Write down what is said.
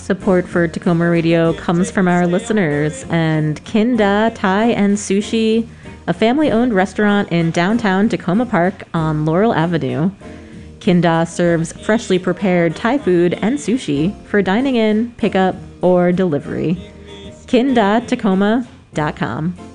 Support for Tacoma Radio comes from our listeners and Kinda Thai and Sushi, a family-owned restaurant in downtown Tacoma Park on Laurel Avenue. Kinda serves freshly prepared Thai food and sushi for dining in, pickup, or delivery. KindaTacoma.com.